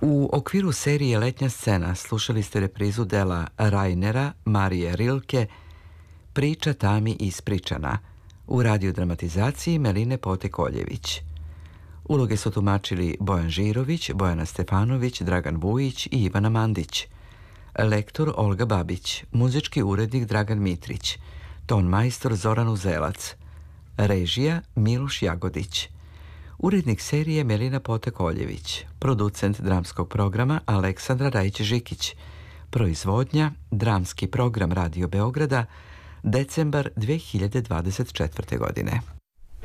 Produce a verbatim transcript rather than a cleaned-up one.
U okviru serije Letnja scena slušali ste reprizu dela Rainera Marije Rilke Priča Tami ispričana u radiodramatizaciji Meline Potek-Oljević. Uloge su tumačili Bojan Žirović, Bojana Stefanović, Dragan Vujić i Ivana Mandić. Lektor Olga Babić, muzički urednik Dragan Mitrić, ton majstor Zoran Uzelac, režija Miloš Jagodić. Urednik serije Melina Potek-Oljević, producent dramskog programa Aleksandra Rajić-Žikić, proizvodnja Dramski program Radio Beograda, decembar dve hiljade dvadeset četvrte. godine.